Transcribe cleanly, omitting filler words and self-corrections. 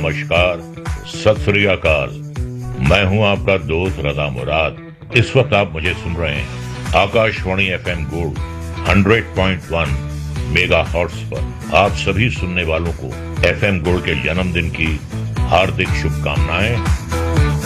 नमस्कार, सत श्री अकाल। मैं हूं आपका दोस्त रजा मुराद। इस वक्त आप मुझे सुन रहे हैं Akashvani FM gold 100.1 mega hearts पर। आप सभी सुनने वालों को एफएम गोल्ड के जन्मदिन की हार्दिक शुभकामनाएं।